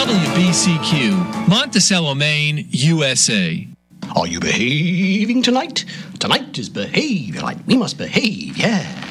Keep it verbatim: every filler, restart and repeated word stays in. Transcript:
W B C Q, Monticello, Maine, U S A. Are you behaving tonight? Tonight is behavior night. We must behave, yeah.